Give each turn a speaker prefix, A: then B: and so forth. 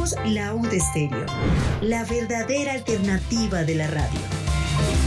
A: Somos la UD Estéreo, la verdadera alternativa de la radio.